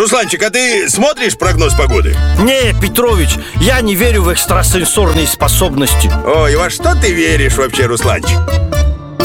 Русланчик, а ты смотришь прогноз погоды? Не, Петрович, я не верю в экстрасенсорные способности. Ой, во что ты веришь вообще, Русланчик?